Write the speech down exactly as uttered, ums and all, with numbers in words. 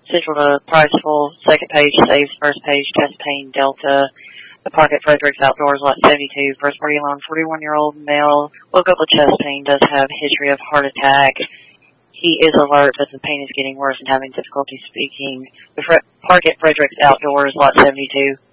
Central to Priceville, second page, saves, first page, chest pain, Delta. The park at Fredericks Outdoors, lot seventy-two, first party alone, forty-one-year-old male, woke up with chest pain, does have a history of heart attack. He is alert, but the pain is getting worse and having difficulty speaking. The Fre- park at Fredericks Outdoors, lot seventy-two.